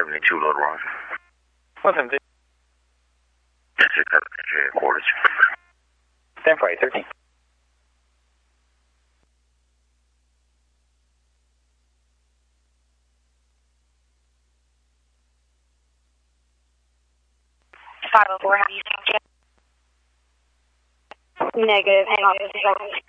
72, Lord Roger. 172. That's it, headquarters. Stand for 813. Negative. Hang on.